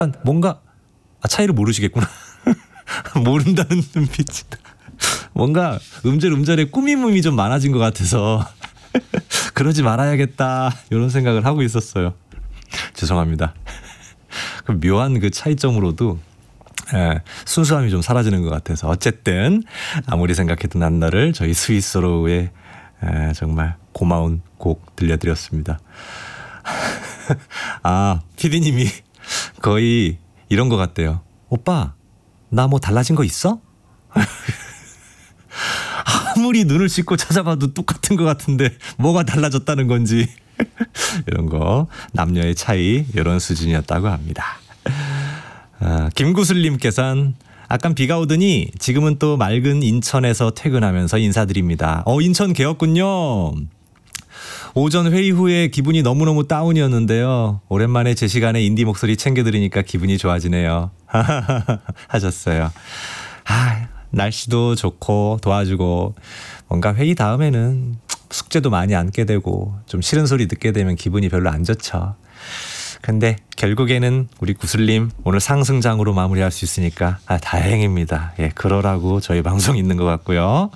뭔가 차이를 모르시겠구나. 모른다는 눈빛이다. 뭔가 음절음절에 꾸밈음이 좀 많아진 것 같아서 그러지 말아야겠다 이런 생각을 하고 있었어요. 죄송합니다. 그 묘한 그 차이점으로도 순수함이 좀 사라지는 것 같아서 어쨌든 아무리 생각해도 난 너를 저희 스위스로의 정말 고마운 곡 들려드렸습니다. 피디님이 거의 이런 것 같대요. 오빠 나 뭐 달라진 거 있어? 아무리 눈을 씻고 찾아봐도 똑같은 것 같은데 뭐가 달라졌다는 건지 이런 거 남녀의 차이 이런 수준이었다고 합니다. 김구슬님께서는 아깐 비가 오더니 지금은 또 맑은 인천에서 퇴근하면서 인사드립니다. 인천 개었군요. 오전 회의 후에 기분이 너무너무 다운이었는데요. 오랜만에 제 시간에 인디 목소리 챙겨 들으니까 기분이 좋아지네요. 하셨어요. 날씨도 좋고 도와주고 뭔가 회의 다음에는 숙제도 많이 안게 되고 좀 싫은 소리 듣게 되면 기분이 별로 안 좋죠. 근데 결국에는 우리 구슬님 오늘 상승장으로 마무리할 수 있으니까 다행입니다. 예, 그러라고 저희 방송 있는 것 같고요.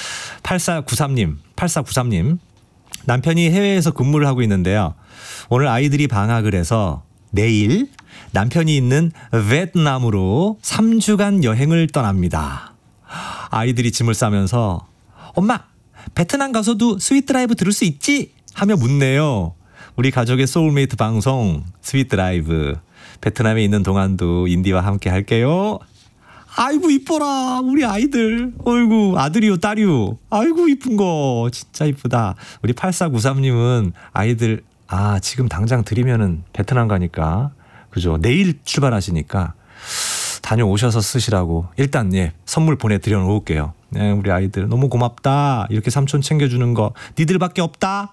8493님 남편이 해외에서 근무를 하고 있는데요. 오늘 아이들이 방학을 해서 내일 남편이 있는 베트남으로 3주간 여행을 떠납니다. 아이들이 짐을 싸면서 엄마 베트남 가서도 스윗 드라이브 들을 수 있지? 하며 묻네요. 우리 가족의 소울메이트 방송 스윗 드라이브 베트남에 있는 동안도 인디와 함께 할게요. 아이고 이뻐라 우리 아이들. 어이구 아들이요 딸이요. 아이고 이쁜 거 진짜 이쁘다. 우리 8493님은 아이들 지금 당장 드리면은 베트남 가니까 그죠. 내일 출발하시니까 다녀오셔서 쓰시라고 일단 선물 보내드려 놓을게요. 우리 아이들 너무 고맙다. 이렇게 삼촌 챙겨주는 거 니들밖에 없다.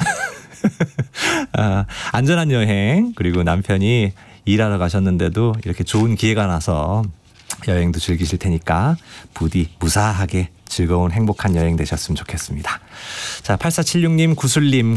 안전한 여행 그리고 남편이 일하러 가셨는데도 이렇게 좋은 기회가 나서 여행도 즐기실 테니까 부디 무사하게 즐거운 행복한 여행 되셨으면 좋겠습니다. 자, 8476님, 구슬님,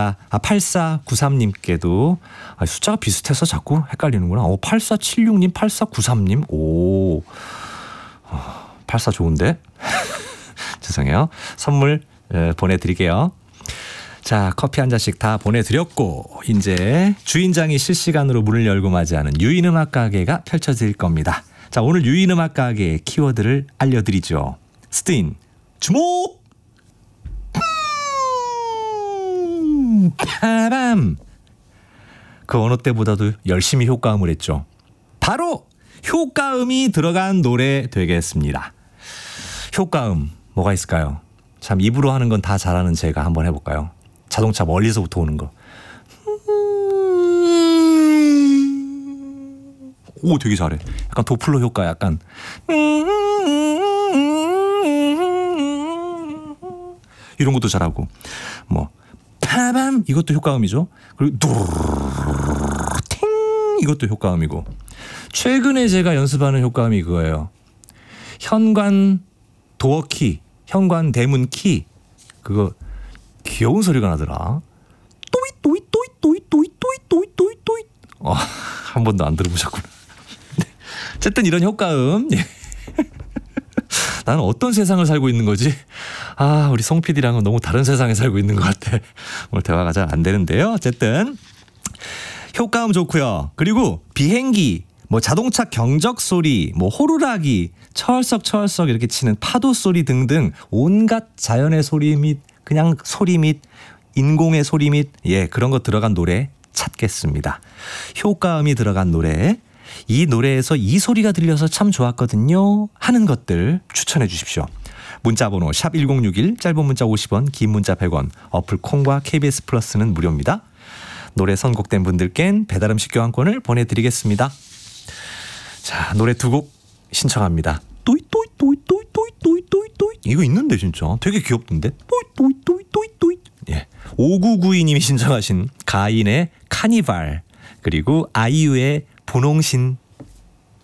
8493님께도 숫자가 비슷해서 자꾸 헷갈리는구나. 8476님, 8493님. 오, 84 좋은데? 죄송해요. 선물 보내드릴게요. 자, 커피 한 잔씩 다 보내드렸고 이제 주인장이 실시간으로 문을 열고 맞이하는 유인음악 가게가 펼쳐질 겁니다. 자, 오늘 유인음악 가게의 키워드를 알려드리죠. 스트인 주목! 파밤! 그 어느 때보다도 열심히 효과음을 했죠. 바로 효과음이 들어간 노래 되겠습니다. 효과음 뭐가 있을까요? 참 입으로 하는 건 다 잘하는 제가 한번 해볼까요? 자동차 멀리서부터 오는 거. 오 되게 잘해. 약간 도플러 효과 약간 이런 것도 잘하고 뭐 파밤 이것도 효과음이죠. 그리고 ting 이것도 효과음이고 최근에 제가 연습하는 효과음이 그거예요. 현관 도어 키, 현관 대문 키 그거 귀여운 소리가 나더라. 또잇 또잇 또잇 또잇 또잇 또잇 또잇 또잇 또잇. 한 번도 안 들어보셨구나. 어쨌든 이런 효과음. 나는 어떤 세상을 살고 있는 거지? 우리 송 PD랑은 너무 다른 세상에 살고 있는 것 같아. 오늘 대화가 잘 안 되는데요. 어쨌든 효과음 좋고요. 그리고 비행기, 뭐 자동차 경적 소리, 뭐 호루라기, 철썩철썩 이렇게 치는 파도 소리 등등 온갖 자연의 소리 및 그냥 소리 및 인공의 소리 및 그런 거 들어간 노래 찾겠습니다. 효과음이 들어간 노래. 이 노래에서 이 소리가 들려서 참 좋았거든요 하는 것들 추천해 주십시오. 문자번호 샵 1061 짧은 문자 50원 긴 문자 100원 어플 콩과 KBS 플러스는 무료입니다. 노래 선곡된 분들께는 배달음식 교환권을 보내드리겠습니다. 자 노래 두 곡 신청합니다. 또잇또잇또잇또잇또잇또잇또잇 이거 있는데 진짜 되게 귀엽던데. 또잇또잇또잇또잇 5992님이 신청하신 가인의 카니발 그리고 아이유의 분홍신